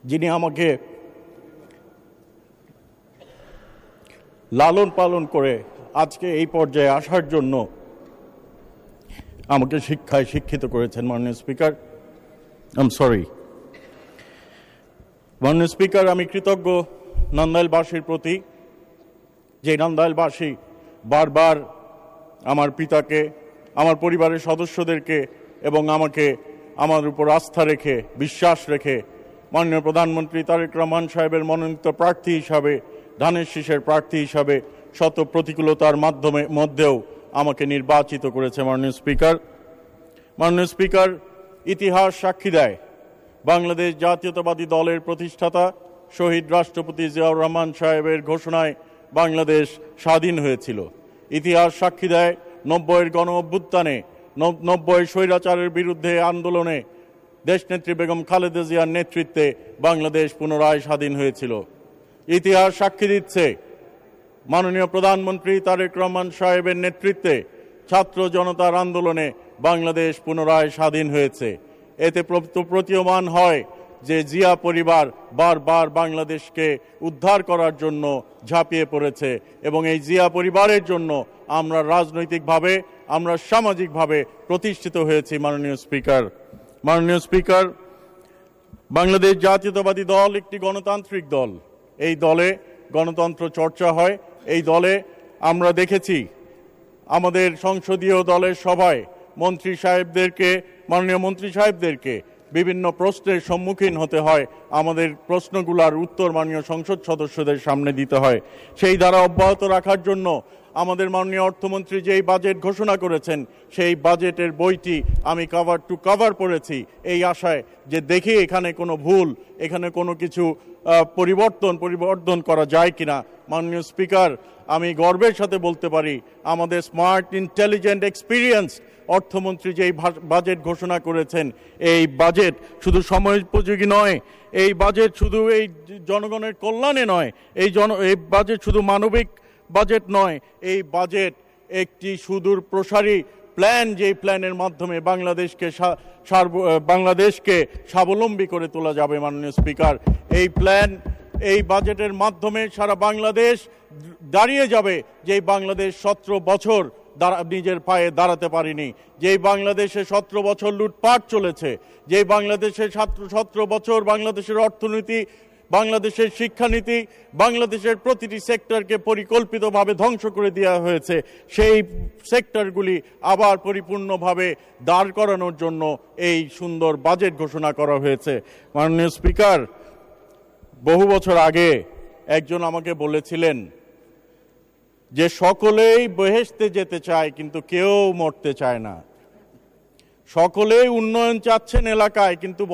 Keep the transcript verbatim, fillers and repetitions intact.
যিনি আমাকে লালন পালন করে আজকে এই পর্যায়ে আসার জন্য আমাকে শিক্ষায় শিক্ষিত করেছেন। মাননীয় স্পিকার, আই এম সরি মাননীয় স্পিকার, আমি কৃতজ্ঞ নান্দাইলবাসীর প্রতি, যে নান্দাইলবাসী বারবার আমার পিতাকে, আমার পরিবারের সদস্যদেরকে এবং আমাকে আমার উপর আস্থা রেখে, বিশ্বাস রেখে মাননীয় প্রধানমন্ত্রী তারেক রহমান সাহেবের মনোনীত প্রার্থী হিসাবে, ধানের শীষের প্রার্থী হিসাবে শত প্রতিকূলতার মাধ্যমে মধ্যেও আমাকে নির্বাচিত করেছে। মাননীয় স্পিকার মাননীয় স্পিকার ইতিহাস সাক্ষী দেয়, বাংলাদেশ জাতীয়তাবাদী দলের প্রতিষ্ঠাতা শহীদ রাষ্ট্রপতি জিয়াউর রহমান সাহেবের ঘোষণায় বাংলাদেশ স্বাধীন হয়েছিল। ইতিহাস সাক্ষী দেয়, নব্বইয়ের গণ অভ্যুত্থানে, নব্বই স্বৈরাচারের বিরুদ্ধে আন্দোলনে দেশনেত্রী বেগম খালেদা জিয়ার নেতৃত্বে বাংলাদেশ পুনরায় স্বাধীন হয়েছিল। ইতিহাস সাক্ষী দিচ্ছে, মাননীয় প্রধানমন্ত্রী তারেক রহমান সাহেবের নেতৃত্বে ছাত্র জনতার আন্দোলনে বাংলাদেশ পুনরায় স্বাধীন হয়েছে। এতে প্রতীয়মান হয় যে জিয়া পরিবার বারবার বাংলাদেশকে উদ্ধার করার জন্য ঝাঁপিয়ে পড়েছে এবং এই জিয়া পরিবারের জন্য আমরা রাজনৈতিকভাবে, আমরা সামাজিকভাবে প্রতিষ্ঠিত হয়েছি। মাননীয় স্পিকার মাননীয় স্পিকার বাংলাদেশ জাতীয়তাবাদী দল একটি গণতান্ত্রিক দল। এই দলে গণতন্ত্র চর্চা হয়। এই দলে আমরা দেখেছি আমাদের সংসদীয় দলের সভায় মন্ত্রী সাহেবদেরকে, মাননীয় মন্ত্রী সাহেবদেরকে বিভিন্ন প্রশ্নের সম্মুখীন হতে হয়। আমাদের প্রশ্নগুলোর উত্তর মাননীয় সংসদ সদস্যদের সামনে দিতে হয়। সেই ধারা অব্যাহত রাখার জন্য আমাদের মাননীয় অর্থমন্ত্রী যেই বাজেট ঘোষণা করেছেন, সেই বাজেটের বইটি আমি কভার টু কভার পড়েছি, এই আশায় যে দেখি এখানে কোনো ভুল, এখানে কোনো কিছু পরিবর্তন পরিবর্তন করা যায় কিনা। মাননীয় স্পিকার, আমি গর্বের সাথে বলতে পারি, আমাদের স্মার্ট, ইন্টেলিজেন্ট, এক্সপিরিয়েন্স অর্থমন্ত্রী যেই বাজেট ঘোষণা করেছেন, এই বাজেট শুধু সময়োপযোগী নয়, এই বাজেট শুধু এই জনগণের কল্যাণে নয়, এই জন এই বাজেট শুধু মানবিক বাজেট নয়, এই বাজেট একটি সুদূর প্রসারী প্ল্যান, যেই প্ল্যানের মাধ্যমে বাংলাদেশকে বাংলাদেশকে স্বাবলম্বী করে তোলা যাবে। মাননীয় স্পিকার, এই প্ল্যান, এই বাজেটের মাধ্যমে সারা বাংলাদেশ দাঁড়িয়ে যাবে, যেই বাংলাদেশ সতেরো বছর নিজের পায়ে দাঁড়াতে পারেনি, যেই বাংলাদেশে সতেরো বছর লুটপাট চলেছে, যেই বাংলাদেশে সতেরো বছর বাংলাদেশের অর্থনীতি, বাংলাদেশের শিক্ষানীতি, বাংলাদেশের প্রতিটি সেক্টরকে পরিকল্পিতভাবে ধ্বংস করে দেওয়া হয়েছে, সেই সেক্টরগুলি আবার পরিপূর্ণভাবে দাঁড় করানোর জন্য এই সুন্দর বাজেট ঘোষণা করা হয়েছে। মাননীয় স্পিকার, বহু বছর আগে একজন আমাকে বলেছিলেন যে সকলেই বেহেশতে যেতে চায় কিন্তু কেউ মরতে চায় না। সকলেই উন্নয়ন চাচ্ছেন এলাকায়, কিন্তু